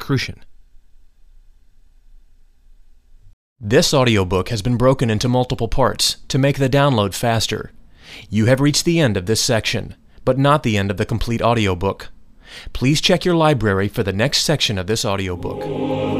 Crucian. This audiobook has been broken into multiple parts to make the download faster. You have reached the end of this section, but not the end of the complete audiobook. Please check your library for the next section of this audiobook.